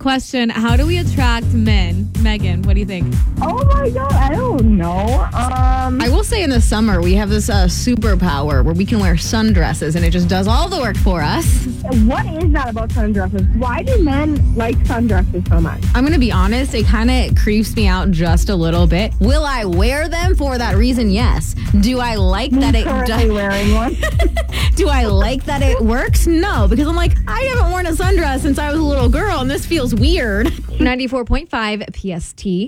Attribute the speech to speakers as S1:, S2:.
S1: Question, how do we attract men? Megan, what do you think?
S2: Oh my God, I don't know.
S3: I will say in the summer, we have this superpower where we can wear sundresses and it just does all the work for us.
S2: What is that about sundresses? Why do men like sundresses so much?
S3: I'm going to be honest, it kind of creeps me out just a little bit. Will I wear them for that reason? Yes. Do I like that it
S2: Currently wearing one.
S3: Do I like that it works? No, because I'm like, I haven't worn a sundress since I was a little girl and this feels weird.
S1: 94.5 PST.